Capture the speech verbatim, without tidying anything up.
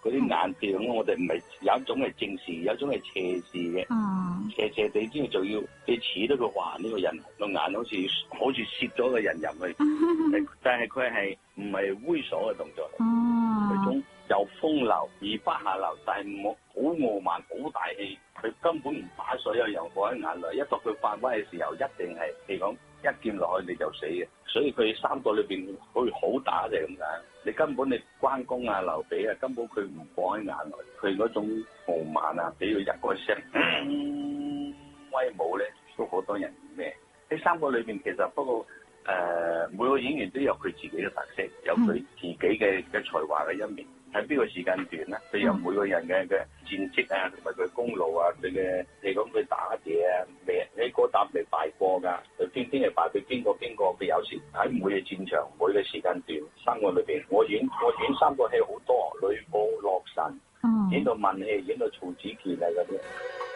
嗰啲眼鏡，我哋唔係有一種係正視，有一種係斜視嘅。 嗯， 斜斜地之後就要你似到佢話呢個人個眼好似好似攝咗個人入去，但係佢係唔係猥瑣嘅動作。 哦， 佢種有風流而不下流，但係冇好傲慢、好大氣，佢根本唔把所有人放喺眼內。一到佢發威嘅時候，一定係譬如講一劍落去你就死嘅。所以佢三個裏邊佢好打就係咁解。你根本你關公啊、劉備啊，根本佢唔放喺眼內。佢嗰種傲慢啊，俾佢一個聲、嗯、威武咧，都好多人咩？呢三個裏邊其實不過誒、呃，每個演員都有佢自己嘅特色，有佢自己嘅嘅才華嘅一面。喺邊個時間段咧？佢有每個人嘅嘅戰績啊，同埋佢功勞啊，佢嘅你講佢打嘢啊，未你嗰搭未敗過㗎，佢偏偏係敗俾邊個邊個？佢有時喺每個戰場每個時間段三個裏邊，我演我演三個戲好多，呂布、洛神，演到文戲，演到曹子健啊嗰啲。